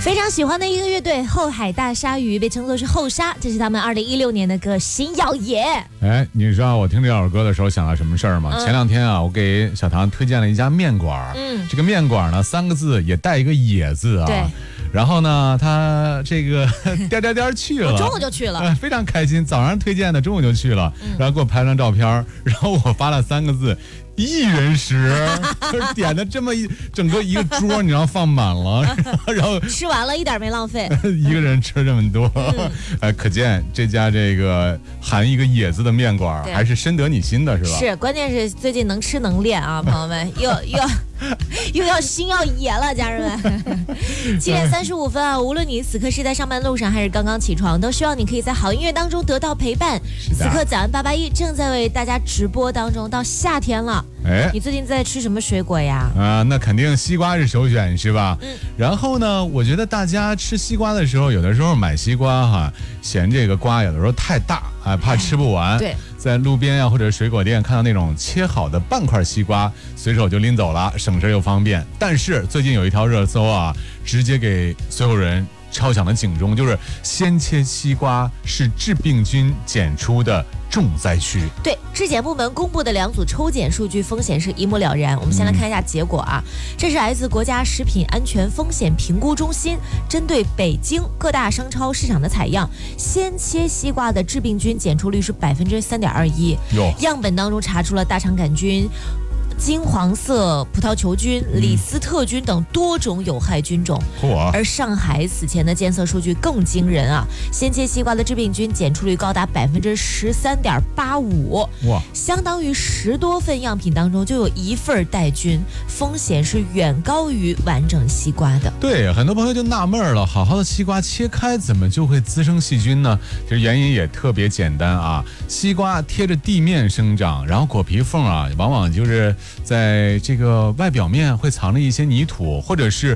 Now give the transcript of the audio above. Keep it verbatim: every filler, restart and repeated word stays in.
非常喜欢的一个乐队后海大鲨鱼，被称作是后鲨，这是他们二零一六年的歌《星耀野》。 哎，你知道我听这首歌的时候想到什么事儿吗？嗯、前两天啊，我给小唐推荐了一家面馆，嗯，这个面馆呢三个字也带一个野字啊。 对。 然后呢，他这个颠颠颠去了， 我中午就去了、 呃，非常开心。早上推荐的，中午就去了，嗯、然后给我拍张照片，然后我发了三个字。一人食，就是点的这么一整个一个桌，你知道放满了，然后吃完了一点没浪费， 一个人吃这么多，嗯、呃，可见这家这个含一个野字的面馆还是深得你心的，是吧？ 是，关键是最近能吃能练啊，朋友们，又又又要心要野了，家人们。七点三十五分啊，无论你此刻是在上班路上还是刚刚起床，都希望你可以在好音乐当中得到陪伴。此刻早安八八一正在为大家直播当中，到夏天了。哎，你最近在吃什么水果呀？ 啊，那肯定西瓜是首选，是吧？嗯。然后呢，我觉得大家吃西瓜的时候，有的时候买西瓜哈，嫌这个瓜有的时候太大啊，怕吃不完。 对。 在路边呀、啊、或者水果店看到那种切好的半块西瓜，随手就拎走了，省事又方便。但是最近有一条热搜啊，直接给所有人敲响了警钟，就是先切西瓜是致病菌检出的重灾区。 对，质检部门公布的两组抽检数据风险是一目了然。我们先来看一下结果啊，嗯、这是来自国家食品安全风险评估中心针对北京各大商超市场的采样，先切西瓜的致病菌检出率是百分之三点二一。样本当中查出了大肠杆菌、金黄色葡萄球菌、李斯特菌等多种有害菌种。 嗯、 而上海此前的监测数据更惊人啊，先切西瓜的致病菌检出率高达百分之十三点八五，哇，相当于十多份样品当中就有一份带菌，风险是远高于完整西瓜的。 对，很多朋友就纳闷了，好好的西瓜切开怎么就会滋生细菌呢？其实原因也特别简单啊，西瓜贴着地面生长，然后果皮缝啊，往往就是在这个外表面会藏着一些泥土，或者是